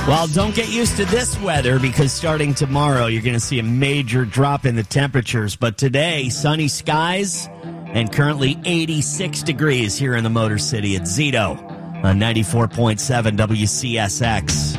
Well, don't get used to this weather because starting tomorrow, you're going to see a major drop in the temperatures. But today, sunny skies and currently 86 degrees here in the Motor City at Zito on 94.7 WCSX.